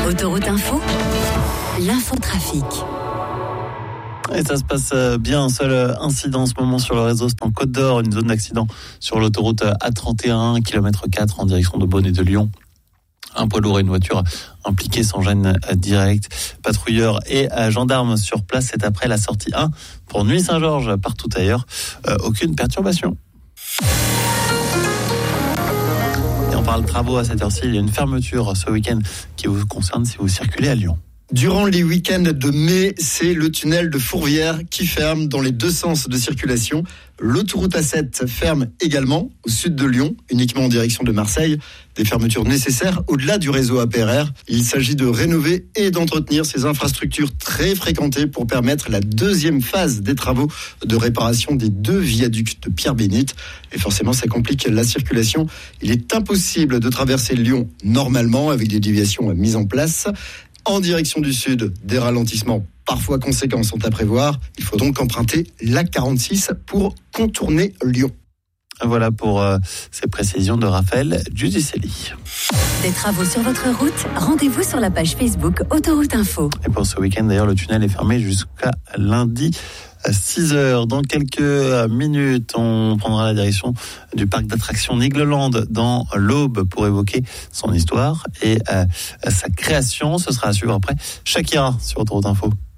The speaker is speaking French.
Autoroute Info, l'infotrafic. Et ça se passe bien. Un seul incident en ce moment sur le réseau, c'est en Côte d'Or, une zone d'accident sur l'autoroute A31, km 4 en direction de Beaune et de Lyon. Un poids lourd et une voiture impliquée sans gêne directe. Patrouilleurs et gendarmes sur place, c'est après la sortie 1 pour Nuit-Saint-Georges. Partout ailleurs, aucune perturbation. Et on parle travaux à cette heure-ci. Il y a une fermeture ce week-end qui vous concerne si vous circulez à Lyon. Durant les week-ends de mai, c'est le tunnel de Fourvière qui ferme dans les deux sens de circulation. L'autoroute A7 ferme également au sud de Lyon, uniquement en direction de Marseille. Des fermetures nécessaires au-delà du réseau APRR. Il s'agit de rénover et d'entretenir ces infrastructures très fréquentées pour permettre la deuxième phase des travaux de réparation des deux viaducs de Pierre-Bénite. Et forcément, ça complique la circulation. Il est impossible de traverser Lyon normalement avec des déviations mises en place. En direction du sud, des ralentissements parfois conséquents sont à prévoir. Il faut donc emprunter l'A46 pour contourner Lyon. Voilà pour ces précisions de Raphaël Giudicelli. Des travaux sur votre route, rendez-vous sur la page Facebook Autoroute Info. Et pour ce week-end, d'ailleurs, le tunnel est fermé jusqu'à lundi. 6h. Dans quelques minutes, on prendra la direction du parc d'attractions Nigloland dans l'Aube pour évoquer son histoire et sa création. Ce sera à suivre après Shakira sur Autoroute Info.